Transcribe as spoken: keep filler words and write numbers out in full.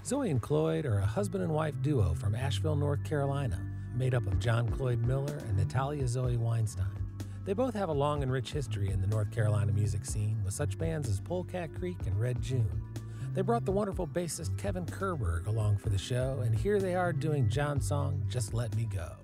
Zoe and Cloyd are a husband and wife duo from Asheville, North Carolina, made up of John Cloyd Miller and Natalia Zoe Weinstein. They both have a long and rich history in the North Carolina music scene with such bands as Polecat Creek and Red June. They brought the wonderful bassist Kevin Kerberg along for the show, and here they are doing John's song, Just Let Me Go.